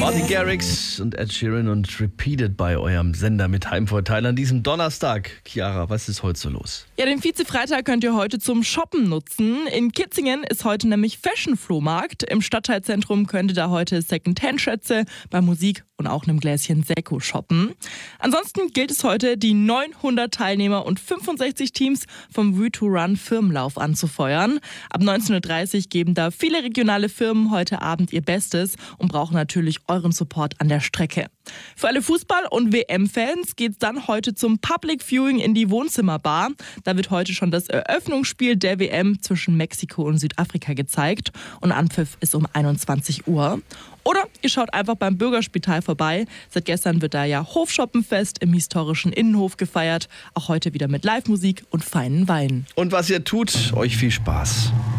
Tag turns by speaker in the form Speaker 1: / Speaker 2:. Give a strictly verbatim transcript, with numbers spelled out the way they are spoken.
Speaker 1: Martin Garrix und Ed Sheeran und Repeated bei eurem Sender mit Heimvorteil an diesem Donnerstag. Chiara, was ist heute so los?
Speaker 2: Ja, den Vize-Freitag könnt ihr heute zum Shoppen nutzen. In Kitzingen ist heute nämlich Fashion-Flohmarkt. Im Stadtteilzentrum könnt ihr da heute Second-Hand-Schätze bei Musik und auch einem Gläschen Sekko shoppen. Ansonsten gilt es heute, die neunhundert Teilnehmer und fünfundsechzig Teams vom We to Run Firmenlauf anzufeuern. Ab neunzehn Uhr dreißig geben da viele regionale Firmen heute Abend ihr Bestes und brauchen natürlich euren Support an der Strecke. Für alle Fußball- und W M-Fans geht's dann heute zum Public Viewing in die Wohnzimmerbar. Da wird heute schon das Eröffnungsspiel der W M zwischen Mexiko und Südafrika gezeigt und Anpfiff ist um einundzwanzig Uhr. Oder ihr schaut einfach beim Bürgerspital vorbei. Seit gestern wird da ja Hofschoppenfest im historischen Innenhof gefeiert. Auch heute wieder mit Live-Musik und feinen Weinen.
Speaker 1: Und was ihr tut, euch viel Spaß.